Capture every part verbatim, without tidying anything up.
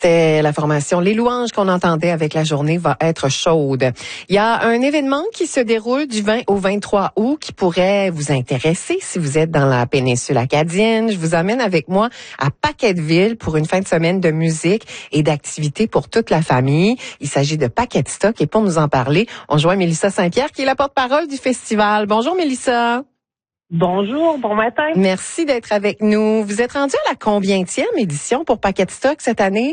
C'était la formation Les Louanges qu'on entendait avec La journée va être chaude. Il y a un événement qui se déroule du vingt au vingt-trois août qui pourrait vous intéresser si vous êtes dans la péninsule acadienne. Je vous amène avec moi à Paquetteville pour une fin de semaine de musique et d'activités pour toute la famille. Il s'agit de Paquet Stock et pour nous en parler, on joint Mélissa Saint-Pierre qui est la porte-parole du festival. Bonjour Mélissa. Bonjour, bon matin. Merci d'être avec nous. Vous êtes rendu à la combientième édition pour Paquet Stock cette année?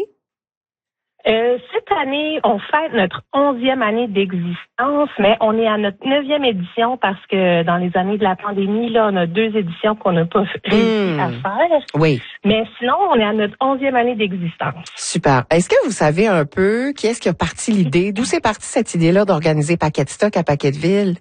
Euh, cette année, on fête notre onzième année d'existence, mais on est à notre neuvième édition parce que dans les années de la pandémie, là, on a deux éditions qu'on n'a pas réussi mmh. à faire. Oui. Mais sinon, on est à notre onzième année d'existence. Super. Est-ce que vous savez un peu qui est-ce qui a parti l'idée? D'où c'est parti cette idée-là d'organiser Paquet Stock à Paquetteville?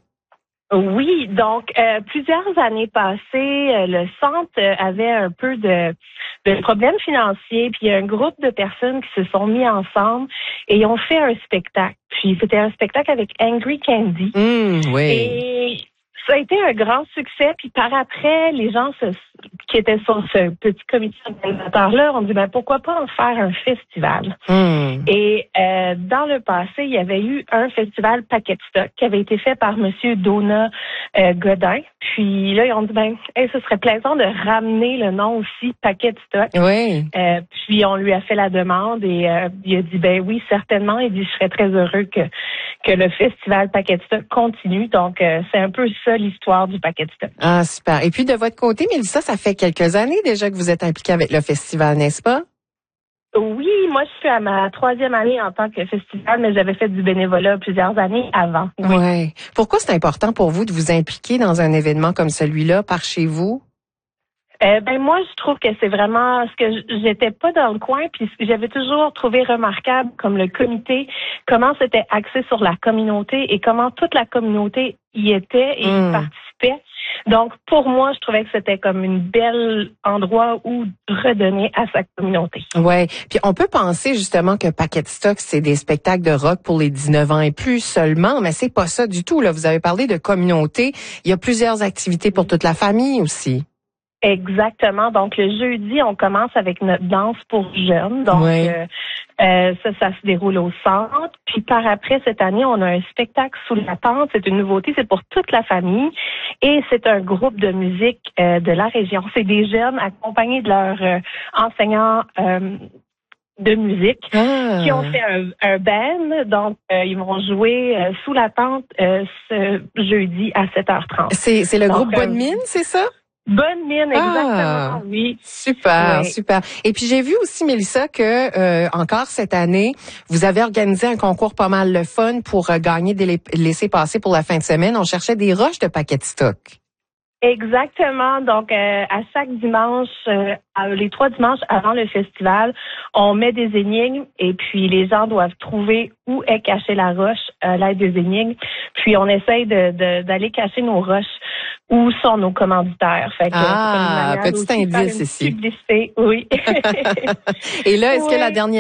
Oui, donc euh, plusieurs années passées, euh, le centre euh, avait un peu de, de problèmes financiers, puis il y a un groupe de personnes qui se sont mis ensemble et ont fait un spectacle. Puis c'était un spectacle avec Angry Candy. Mmh, oui. Et ça a été un grand succès. Puis par après, les gens se, qui étaient sur ce petit comité organisateur-là ont dit ben pourquoi pas en faire un festival. Mmh. Et euh, dans le passé, il y avait eu un festival Paquet Stock qui avait été fait par Monsieur Donat euh, Godin. Puis là, ils ont dit ben hey, ce serait plaisant de ramener le nom aussi Paquet Stock. Oui. Euh, puis on lui a fait la demande et euh, il a dit ben oui certainement. Il dit je serais très heureux que que le festival Paquet Stock continue. Donc euh, c'est un peu ça l'histoire du Paquet Stock. Ah super. Et puis de votre côté, Mélissa, ça fait quelques années déjà que vous êtes impliquée avec le festival, n'est-ce pas? Oui, moi je suis à ma troisième année en tant que festival, mais j'avais fait du bénévolat plusieurs années avant. Oui. Ouais. Pourquoi c'est important pour vous de vous impliquer dans un événement comme celui-là par chez vous? Euh, ben moi, je trouve que c'est vraiment ce que j'étais pas dans le coin, puis j'avais toujours trouvé remarquable comme le comité, comment c'était axé sur la communauté et comment toute la communauté y était et mmh. y participait. Donc, pour moi, je trouvais que c'était comme une belle endroit où redonner à sa communauté. Ouais. Puis on peut penser justement que Paquet Stock, c'est des spectacles de rock pour les dix-neuf ans et plus seulement, mais c'est pas ça du tout. Là, vous avez parlé de communauté. Il y a plusieurs activités pour toute la famille aussi. Exactement. Donc, le jeudi, on commence avec notre danse pour jeunes. Donc, oui. euh, euh, ça, ça se déroule au centre. Puis, par après, cette année, on a un spectacle sous la tente. C'est une nouveauté. C'est pour toute la famille. Et c'est un groupe de musique euh, de la région. C'est des jeunes accompagnés de leurs euh, enseignants euh, de musique ah. qui ont fait un, un band. Donc, euh, ils vont jouer euh, sous la tente euh, ce jeudi à sept heures trente. C'est, c'est le Donc, groupe euh, Bonne Mine, c'est ça? Bonne Mine, exactement, ah, oui. Super, oui. super. Et puis j'ai vu aussi, Mélissa, que euh, encore cette année, vous avez organisé un concours pas mal le fun pour euh, gagner des laissez-passer pour la fin de semaine. On cherchait des roches de Paquet Stock. Exactement. Donc, euh, à chaque dimanche, euh, les trois dimanches avant le festival, on met des énigmes et puis les gens doivent trouver où est cachée la roche à l'aide des énigmes. Puis on essaye de, de, d'aller cacher nos roches. Où sont nos commanditaires? Fait que ah, petit indice ici. Publicité, oui. Et là, est-ce oui. que la dernière